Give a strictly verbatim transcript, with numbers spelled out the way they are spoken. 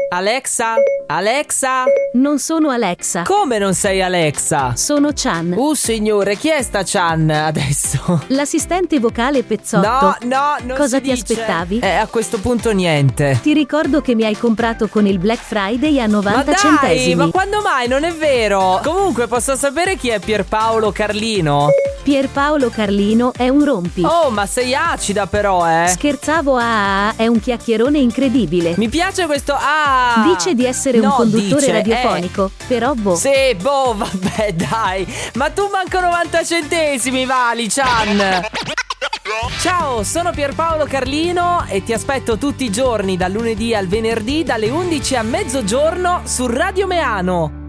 Alexa? Alexa? Non sono Alexa. Come non sei Alexa? Sono Chan. Uh signore, chi è sta Chan adesso? L'assistente vocale Pezzotto. No, no, non Cosa si ti dice. aspettavi? Eh, a questo punto niente. Ti ricordo che mi hai comprato con il Black Friday a Ma novanta dai, centesimi. ma quando mai? Non è vero. Comunque, posso sapere chi è Pierpaolo Carlino? Pierpaolo Carlino è un rompi. Oh, ma sei acida però, eh. Scherzavo, ah, ah, è un chiacchierone incredibile. Mi piace questo ah. Dice di essere No, un conduttore dice, radiofonico, eh. però boh. Sì, boh, vabbè, dai. Ma tu manco novanta centesimi vali, Chan. Ciao, sono Pierpaolo Carlino e ti aspetto tutti i giorni dal lunedì al venerdì dalle undici a mezzogiorno su Radio Meano.